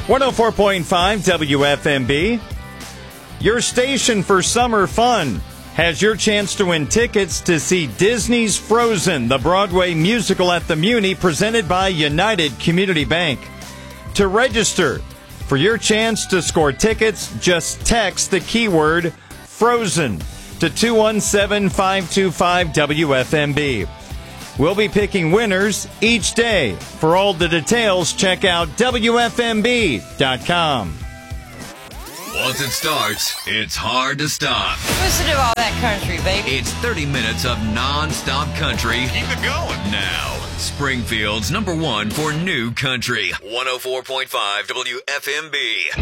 104.5 WFMB. Your station for summer fun has your chance to win tickets to see Disney's Frozen, the Broadway musical at the Muni, presented by United Community Bank. To register for your chance to score tickets, just text the keyword Frozen to 217-525-WFMB. We'll be picking winners each day. For all the details, check out WFMB.com. Once it starts, it's hard to stop. Listen to all that country, baby. It's 30 minutes of non-stop country. Keep it going. Now, Springfield's #1 for new country. 104.5 WFMB.